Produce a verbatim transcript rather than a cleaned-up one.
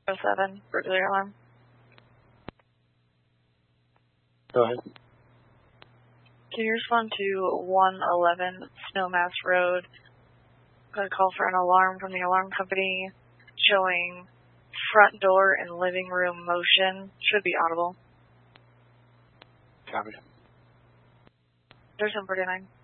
oh seven, burglary alarm. Go ahead. Can you respond to one eleven Snowmass Road? Got a call for an alarm from the alarm company showing front door and living room motion. Should be audible. Copy. There's one forty-nine.